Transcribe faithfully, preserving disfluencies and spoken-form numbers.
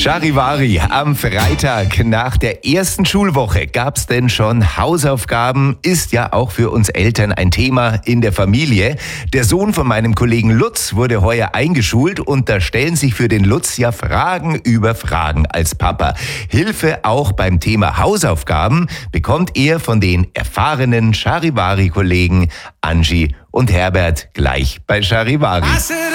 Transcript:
Charivari, am Freitag nach der ersten Schulwoche gab's denn schon Hausaufgaben? Ist ja auch für uns Eltern ein Thema in der Familie. Der Sohn von meinem Kollegen Lutz wurde heuer eingeschult und da stellen sich für den Lutz ja Fragen über Fragen als Papa. Hilfe auch beim Thema Hausaufgaben bekommt er von den erfahrenen Charivari-Kollegen Angie und Herbert gleich bei Charivari.